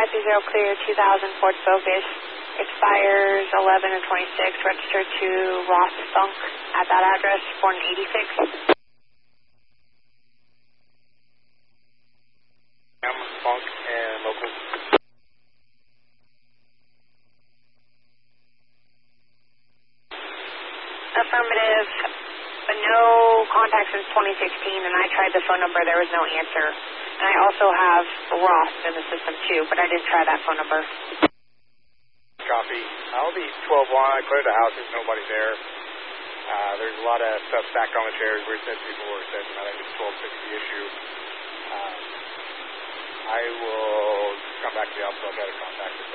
530 clear 2000 Ford Focus. Expires 11 of 26. Registered to Ross Funk at that address, 486. Funk and local. Affirmative. No contact since 2016, and I tried the phone number. There was no answer. And I also have Ross in the system too, but I didn't try that phone number. Copy. I'll be 12-1. I cleared the house. There's nobody there. There's a lot of stuff stacked on the chairs where it said people were sitting. I think it's 1260 issue. I will come back to the office. I'll try to contact you.